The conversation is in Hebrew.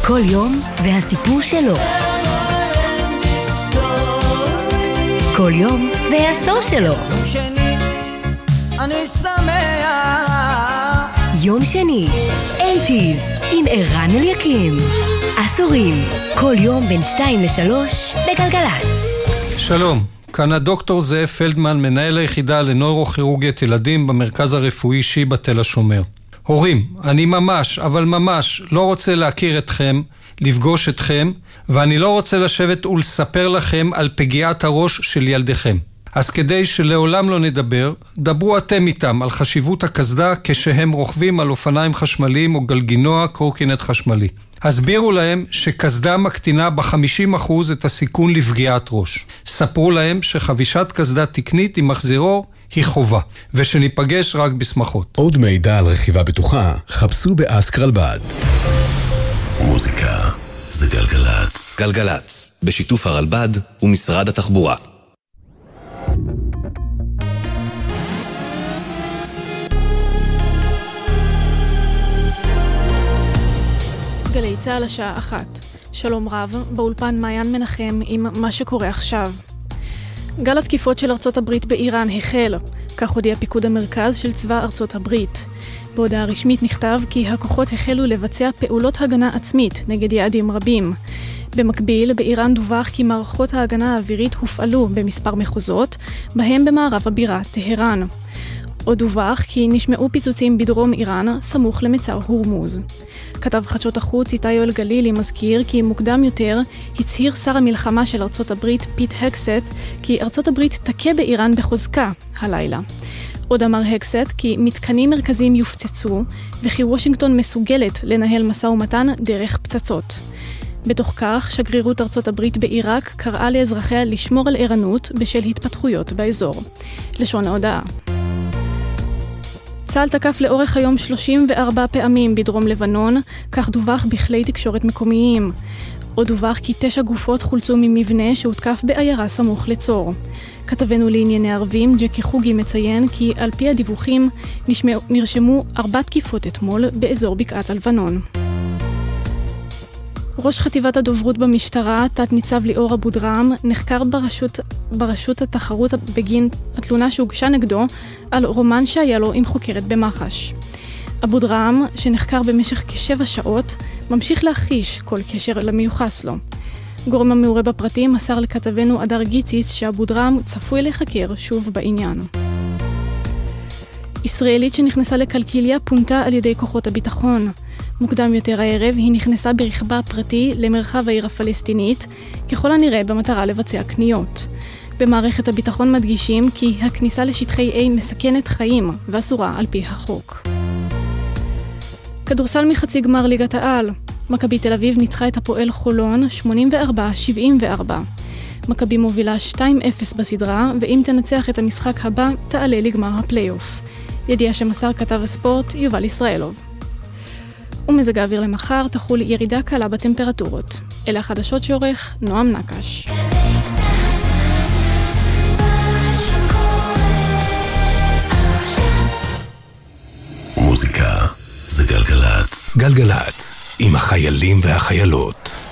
כל יום והסיפור שלו. כל יום והעשור שלו. יום שני, אני שמח. יום שני, 80s, עם ערן אליקים. עשורים, כל יום בין 2 ל-3 בגלגלץ. שלום, כאן הדוקטור זאב פלדמן, מנהל היחידה לנוירוכירורגית ילדים במרכז הרפואי שיבא תל השומר. הורים, אני ממש, אבל ממש לא רוצה להכיר אתכם, לפגוש אתכם, ואני לא רוצה לשבת ולספר לכם על פגיעת הראש של ילדיכם. אז כדי שלעולם לא נדבר, דברו אתם איתם על חשיבות הקסדה כשהם רוכבים על אופניים חשמליים או גלגינוע קורקינט חשמלי. הסבירו להם שקסדה מקטינה ב-50% את הסיכון לפגיעת ראש. ספרו להם שחבישת קסדה תקנית עם מחזירור היא חובה, ושניפגש רק בשמחות. עוד מידע על רכיבה בטוחה, חפשו באסק רלב"ד. מוזיקה זה גלגלץ. גלגלץ, בשיתוף הרלב"ד ומשרד התחבורה. גלי צהל השעה 1. שלום רב, באולפן מעיין מנחם עם מה שקורה עכשיו. גל התקיפות של ארצות הברית באיראן החל, כך הודיע פיקוד המרכז של צבא ארצות הברית. בהודעה רשמית נכתב כי הכוחות החלו לבצע פעולות הגנה עצמית נגד יעדים רבים. במקביל, באיראן דווח כי מערכות ההגנה האווירית הופעלו במספר מחוזות, בהם במערב הבירה טהרן. עוד דווח כי נשמעו פיצוצים בדרום איראן, סמוך למצר הורמוז. כתב חדשות החוץ איתי יואל גלילי מזכיר כי מוקדם יותר הצהיר שר המלחמה של ארצות הברית פיט הקסט כי ארצות הברית תכה באיראן בחוזקה הלילה. עוד אמר הקסט כי מתקנים מרכזיים יופצצו וכי וושינגטון מסוגלת לנהל משא ומתן דרך פצצות. בתוך כך, שגרירות ארצות הברית בעיראק קראה לאזרחיה לשמור על ערנות בשל התפתחויות באזור. לשון ההודעה. צה"ל תקף לאורך היום 34 פעמים בדרום לבנון, כך דווח בכלי תקשורת מקומיים. עוד דווח כי 9 גופות חולצו ממבנה שהותקף בעיירה סמוך לצור. כתבנו לענייני ערבים, ג'קי חוגי מציין כי על פי הדיווחים נרשמו 4 תקיפות אתמול באזור בקעת הלבנון. ראש חטיבת הדוברות במשטרה, תת ניצב ליאור אבו דרם, נחקר ברשות התחרות בגין התלונה שהוגשה נגדו על רומן שהיה לו עם חוקרת במח"ש. אבו דרם, שנחקר במשך כ7 שעות, ממשיך להחיש כל קשר למיוחס לו. גורם המעורה בפרטים מסר לכתבנו אדר גיציס שאבו דרם צפוי לחקר שוב בעניין. ישראלית שנכנסה לקלקיליה פונתה על ידי כוחות הביטחון. מוקדם יותר הערב היא נכנסה ברכבה פרטי למרחב העיר הפלסטינית, ככל הנראה במטרה לבצע קניות. במערכת הביטחון מדגישים כי הכניסה לשטחי A מסכנת חיים ואסורה על פי החוק. כדורסל מחצי גמר ליגת העל. מכבי תל אביב ניצחה את הפועל חולון 84-74. מכבי מובילה 2-0 בסדרה, ואם תנצח את המשחק הבא תעלה לגמר הפלייאוף. ידיעה שמסר כתב הספורט יובל ישראלוב. ומזג האוויר למחר תחול ירידה קלה בטמפרטורות. אלה החדשות שעורך נועם נקש. מוזיקה זה גלגלץ. גלגלץ, עם החיילים והחיילות.